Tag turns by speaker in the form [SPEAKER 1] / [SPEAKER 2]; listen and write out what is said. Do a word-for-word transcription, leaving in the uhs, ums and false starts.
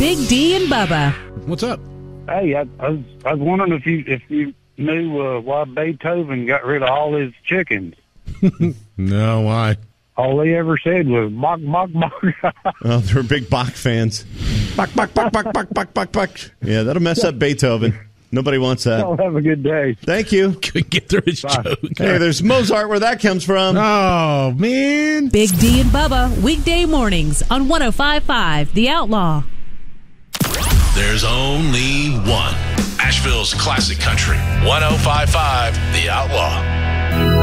[SPEAKER 1] Big D and Bubba.
[SPEAKER 2] What's up?
[SPEAKER 3] Hey, I, I was I was wondering if you if you knew uh, why Beethoven got rid of all his chickens.
[SPEAKER 2] No, why?
[SPEAKER 3] All he ever said was "bok bok bok."
[SPEAKER 4] Oh, they're big Bach fans. Bach, Bach, Bach, Bach, Bach, Bach, Bach, Bach. Yeah, that'll mess up Beethoven. Nobody wants that.
[SPEAKER 3] Y'all have a good day.
[SPEAKER 4] Thank you.
[SPEAKER 2] Couldn't get through his
[SPEAKER 3] Bye.
[SPEAKER 2] joke.
[SPEAKER 4] Hey, there's Mozart where that comes from.
[SPEAKER 2] Oh, man.
[SPEAKER 1] Big D and Bubba, weekday mornings on one oh five point five The Outlaw.
[SPEAKER 5] There's only one. Asheville's classic country. one oh five point five The Outlaw.